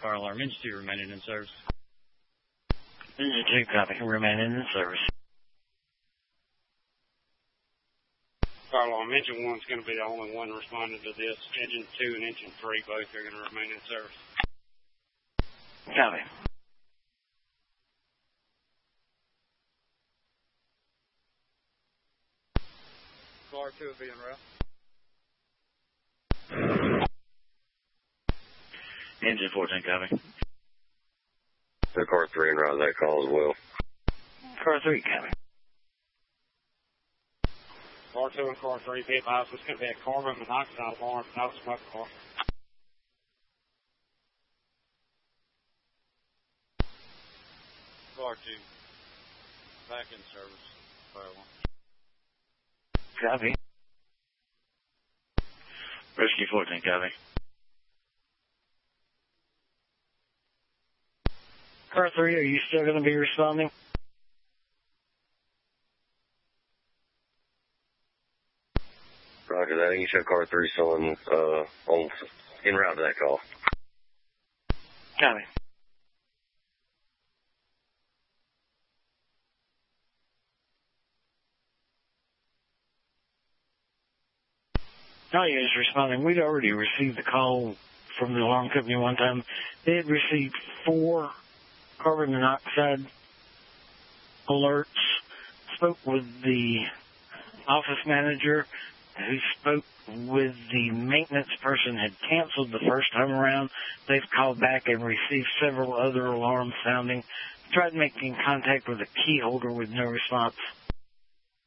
fire alarm. Engine 2 remaining in service. Engine 2, copy. Remaining in service. Fire alarm, engine 1 is going to be the only one responding to this. Engine 2 and engine 3 both are going to remain in service. Copy. Car 2 will be en route. Engine 14, copy. The car 3 en route that call as well. Car 3, copy. Car 2 and car 3 be advised, it's going to be a carbon monoxide alarm, no smoke alarm. Car 2, back in service. Fire alarm. Copy. Rescue 14, copy. Car 3, are you still going to be responding? Roger that. You can show car 3 still en route to that call. Copy. Nadia is responding. We'd already received the call from the alarm company one time. They had received 4 carbon monoxide alerts. Spoke with the office manager, who spoke with the maintenance person, had canceled the first time around. They've called back and received several other alarms sounding. Tried making contact with a key holder with no response.